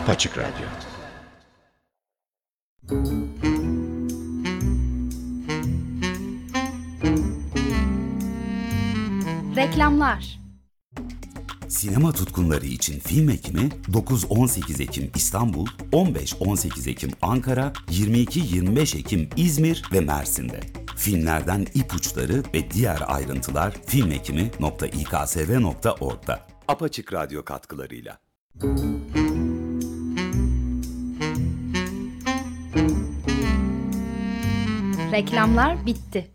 Apaçık Radyo. Reklamlar. Sinema tutkunları için Film Ekimi 9-18 Ekim İstanbul, 15-18 Ekim Ankara, 22-25 Ekim İzmir ve Mersin'de. Filmlerden ipuçları ve diğer ayrıntılar filmekimi.iksv.org'da. Apaçık Radyo katkılarıyla. Reklamlar bitti.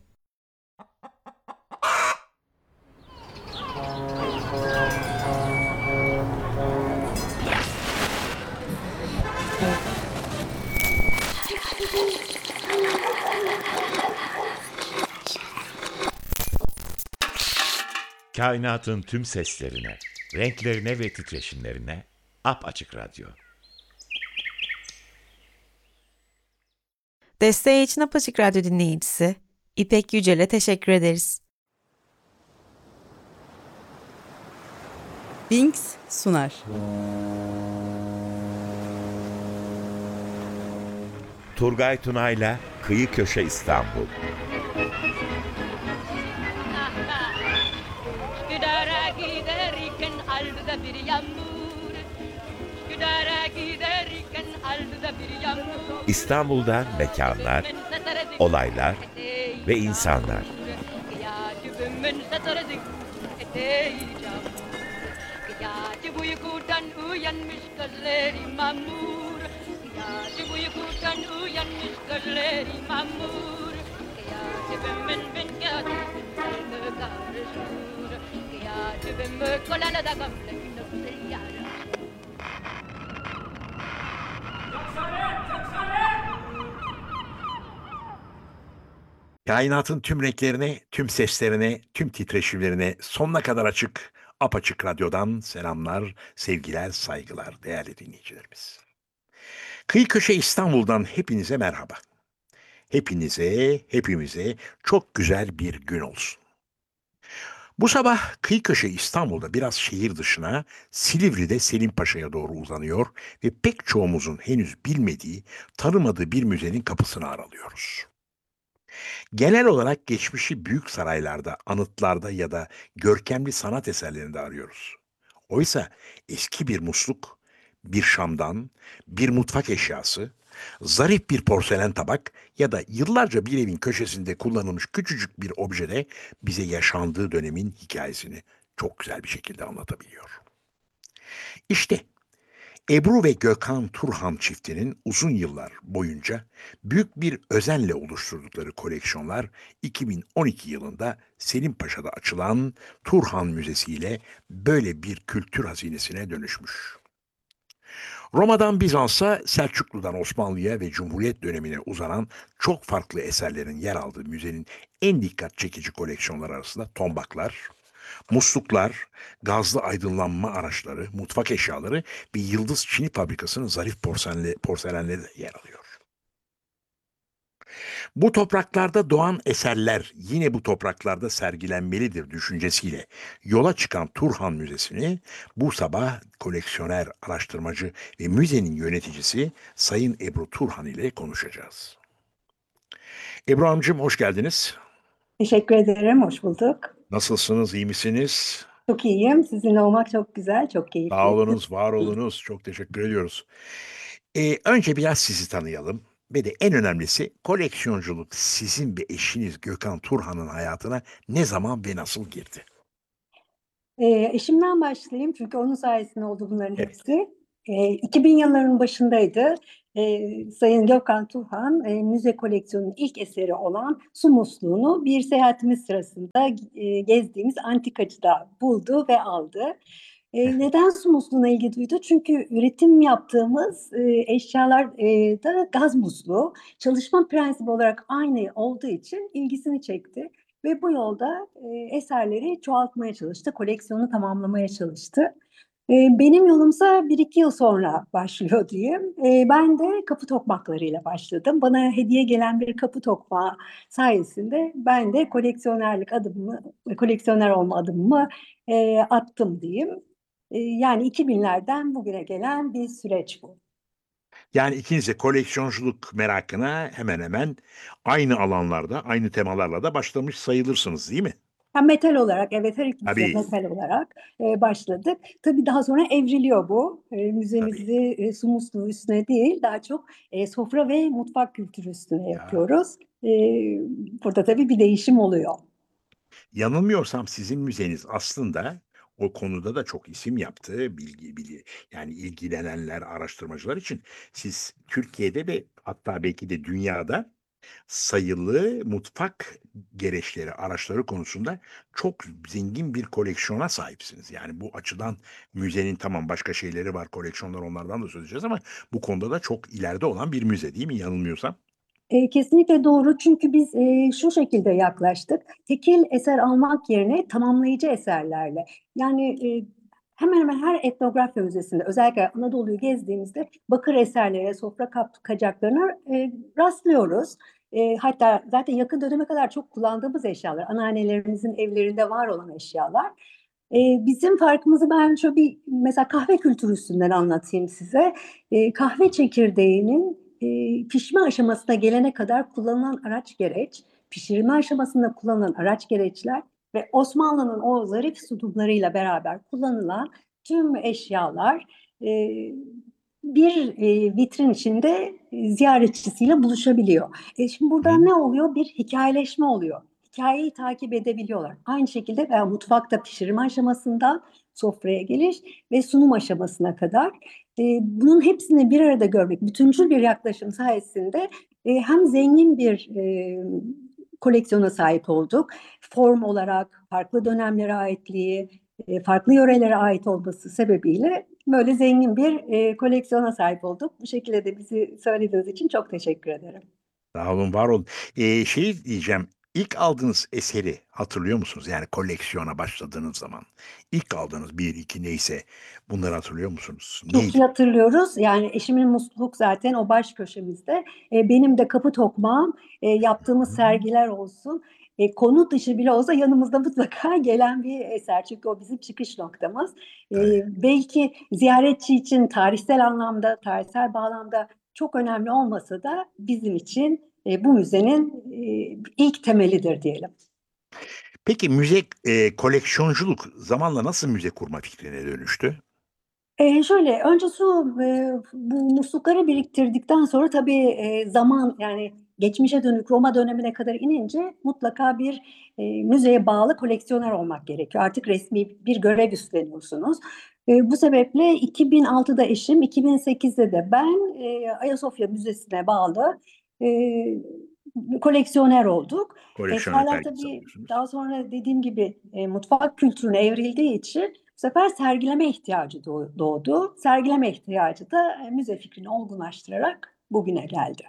Kainatın tüm seslerine, renklerine ve titreşimlerine Apaçık Radyo. Desteği için Apaçık Radyo dinleyicisi İpek Yücel'e teşekkür ederiz. Binks sunar. Turgay Tunay'la Kıyı Köşe İstanbul. Üsküdar'a giderken aldı da bir yağmur. Üsküdar'a giderken aldı da bir yağmur. İstanbul'dan mekanlar, olaylar ve insanlar. Gece uykudan uyanmış gözleri mamur. Gece uykudan uyanmış gözleri mamur. Gece ben gece karışır. Gece ben kolana da gamle yara. Kainatın tüm renklerine, tüm seslerine, tüm titreşimlerine sonuna kadar açık, apaçık radyodan selamlar, sevgiler, saygılar değerli dinleyicilerimiz. Kıyı Köşe İstanbul'dan hepinize merhaba. Hepimize çok güzel bir gün olsun. Bu sabah Kıyı Köşe İstanbul'da biraz şehir dışına, Silivri'de Selim Paşa'ya doğru uzanıyor ve pek çoğumuzun henüz bilmediği, tanımadığı bir müzenin kapısını aralıyoruz. Genel olarak geçmişi büyük saraylarda, anıtlarda ya da görkemli sanat eserlerinde arıyoruz. Oysa eski bir musluk, bir şamdan, bir mutfak eşyası, zarif bir porselen tabak ya da yıllarca bir evin köşesinde kullanılmış küçücük bir objede bize yaşandığı dönemin hikayesini çok güzel bir şekilde anlatabiliyor. İşte Ebru ve Gökhan Turhan çiftinin uzun yıllar boyunca büyük bir özenle oluşturdukları koleksiyonlar 2012 yılında Selim Paşa'da açılan Turhan Müzesi ile böyle bir kültür hazinesine dönüşmüş. Roma'dan Bizans'a, Selçuklu'dan Osmanlı'ya ve Cumhuriyet dönemine uzanan çok farklı eserlerin yer aldığı müzenin en dikkat çekici koleksiyonlar arasında tombaklar, musluklar, gazlı aydınlanma araçları, mutfak eşyaları ve Yıldız Çini Fabrikası'nın zarif porselenleri de yer alıyor. Bu topraklarda doğan eserler yine bu topraklarda sergilenmelidir düşüncesiyle yola çıkan Turhan Müzesi'ni bu sabah koleksiyoner, araştırmacı ve müzenin yöneticisi Sayın Ebru Turhan ile konuşacağız. Ebru Hanımcığım hoş geldiniz. Teşekkür ederim, hoş bulduk. Nasılsınız, iyi misiniz? Çok iyiyim, sizinle olmak çok güzel, çok keyifli. Sağ olunuz, var olunuz. Çok teşekkür ediyoruz. Önce biraz sizi tanıyalım ve de en önemlisi koleksiyonculuk sizin ve eşiniz Gökhan Turhan'ın hayatına ne zaman ve nasıl girdi? Eşimden başlayayım çünkü onun sayesinde oldu bunların Evet. hepsi. 2000 yılların başındaydı. Sayın Gökhan Turhan, müze koleksiyonunun ilk eseri olan su musluğunu bir seyahatimiz sırasında gezdiğimiz antikacıda buldu ve aldı. Neden su musluğuna ilgi duydu? Çünkü üretim yaptığımız eşyalar da gaz musluğu. Çalışma prensibi olarak aynı olduğu için ilgisini çekti. Ve bu yolda eserleri çoğaltmaya çalıştı, koleksiyonu tamamlamaya çalıştı. Benim yolumsa 1-2 yıl sonra başlıyor diyeyim. Ben de kapı tokmaklarıyla başladım. Bana hediye gelen bir kapı tokmağı sayesinde ben de koleksiyoner olma adımımı attım diyeyim. Yani 2000'lerden bugüne gelen bir süreç bu. Yani ikiniz de koleksiyonculuk merakına hemen hemen aynı alanlarda, aynı temalarla da başlamış sayılırsınız, değil mi? Ha, metal olarak, evet, her ikimiz de Tabii, metal olarak başladık. Tabii daha sonra evriliyor bu. tabii. Müzemizi su musluğu üstüne değil, daha çok sofra ve mutfak kültürü üstüne Ya, yapıyoruz. E, Burada tabii bir değişim oluyor. yanılmıyorsam sizin müzeniz aslında o konuda da çok isim yaptı. Yani ilgilenenler, araştırmacılar için siz Türkiye'de ve hatta belki de dünyada sayılı mutfak gereçleri, araçları konusunda çok zengin bir koleksiyona sahipsiniz. Yani bu açıdan müzenin tamam başka şeyleri var, koleksiyonlar onlardan da söz edeceğiz ama bu konuda da çok ileride olan bir müze değil mi yanılmıyorsam? Kesinlikle doğru, çünkü biz şu şekilde yaklaştık. Tekil eser almak yerine tamamlayıcı eserlerle. Yani hemen hemen her etnografya müzesinde, özellikle Anadolu'yu gezdiğimizde bakır eserlere, sofra kapkacaklarına rastlıyoruz. Hatta zaten yakın döneme kadar çok kullandığımız eşyalar, anneannelerimizin evlerinde var olan eşyalar. Bizim farkımızı ben şöyle bir mesela kahve kültürü üstünden anlatayım size. Kahve çekirdeğinin pişme aşamasına gelene kadar kullanılan araç gereç, pişirme aşamasında kullanılan araç gereçler ve Osmanlı'nın o zarif sunumlarıyla beraber kullanılan tüm eşyalar e, bir vitrin içinde ziyaretçisiyle buluşabiliyor. Şimdi Hı. burada ne oluyor? Bir hikayeleşme oluyor. Hikayeyi takip edebiliyorlar. Aynı şekilde veya mutfakta pişirme aşamasından sofraya geliş ve sunum aşamasına kadar bunun hepsini bir arada görmek, bütüncül bir yaklaşım sayesinde hem zengin bir koleksiyona sahip olduk. Form olarak farklı dönemlere aitliği, farklı yörelere ait olması sebebiyle böyle zengin bir koleksiyona sahip olduk. Bu şekilde de bizi söylediğiniz için çok teşekkür ederim. Sağ olun, var olun. Şey diyeceğim, ilk aldığınız eseri hatırlıyor musunuz? Yani koleksiyona başladığınız zaman. İlk aldığınız bir 2 neyse bunları hatırlıyor musunuz? Çok iyi Neydi? hatırlıyoruz. Yani eşimin musluk zaten o baş köşemizde. Benim de kapı tokmağım, yaptığımız Hımm. sergiler olsun. Konu dışı bile olsa yanımızda mutlaka gelen bir eser. Çünkü o bizim çıkış noktamız. Tabii. Belki ziyaretçi için tarihsel anlamda, tarihsel bağlamda çok önemli olmasa da bizim için bu müzenin ilk temelidir diyelim. Peki koleksiyonculuk zamanla nasıl müze kurma fikrine dönüştü? Şöyle, önce bu muslukları biriktirdikten sonra tabii, zaman, yani geçmişe dönük Roma dönemine kadar inince mutlaka bir, müzeye bağlı koleksiyoner olmak gerekiyor. Artık resmi bir görev üstleniyorsunuz. Bu sebeple 2006'da eşim, 2008'de de ben, Ayasofya Müzesi'ne bağlı, eee, koleksiyoner olduk. Koleksiyona Eserler kayıt tabii alıyorsunuz. daha sonra dediğim gibi, mutfak kültürüne evrildiği için bu sefer sergileme ihtiyacı doğdu. Sergileme ihtiyacı da müze fikrini olgunlaştırarak bugüne geldi.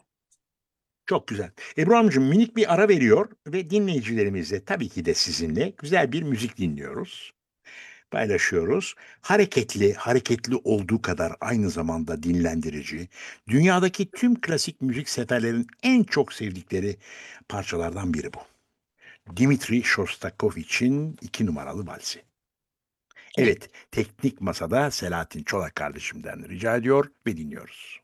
Çok güzel. Ebru Hanımcığım minik bir ara veriyor ve dinleyicilerimizle tabii ki de sizinle güzel bir müzik dinliyoruz, paylaşıyoruz. Hareketli olduğu kadar aynı zamanda dinlendirici, dünyadaki tüm klasik müzik severlerin en çok sevdikleri parçalardan biri bu. Dimitri Shostakovich'in 2 numaralı valsi. Evet, teknik masada Selahattin Çolak kardeşimden rica ediyor ve dinliyoruz.